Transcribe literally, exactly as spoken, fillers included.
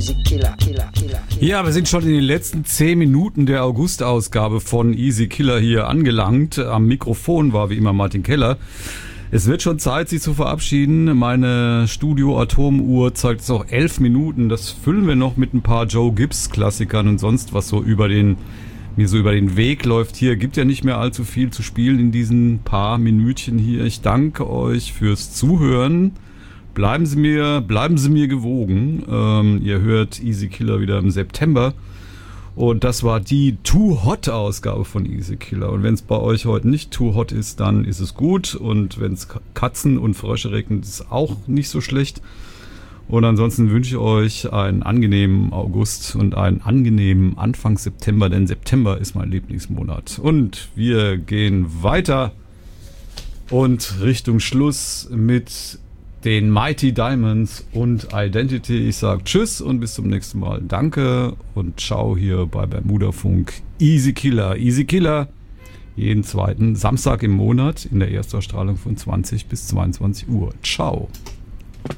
Easy Killer, Killer, Killer. Ja, wir sind schon in den letzten zehn Minuten der August-Ausgabe von Easy Killer hier angelangt. Am Mikrofon war wie immer Martin Keller. Es wird schon Zeit, sich zu verabschieden. Meine Studio-Atomuhr zeigt es auch elf Minuten. Das füllen wir noch mit ein paar Joe Gibbs-Klassikern und sonst was so über den, mir so über den Weg läuft. Hier gibt ja nicht mehr allzu viel zu spielen in diesen paar Minütchen hier. Ich danke euch fürs Zuhören. Bleiben Sie mir, bleiben Sie mir gewogen. Ähm, ihr hört Easy Killer wieder im September. Und das war die Too Hot Ausgabe von Easy Killer. Und wenn es bei euch heute nicht too hot ist, dann ist es gut. Und wenn es Katzen und Frösche regnet, ist es auch nicht so schlecht. Und ansonsten wünsche ich euch einen angenehmen August und einen angenehmen Anfang September, denn September ist mein Lieblingsmonat. Und wir gehen weiter und Richtung Schluss mit den Mighty Diamonds und Identity. Ich sage Tschüss und bis zum nächsten Mal. Danke und ciao hier bei Bermuda Funk. Easy Killer. Easy Killer. Jeden zweiten Samstag im Monat in der Erstausstrahlung von zwanzig bis zweiundzwanzig Uhr. Ciao.